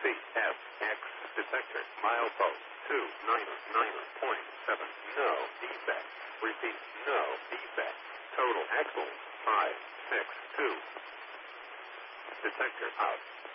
CFX detector. Milepost 299.7. No defect. Repeat, no defect. Total axle 562. Detector out.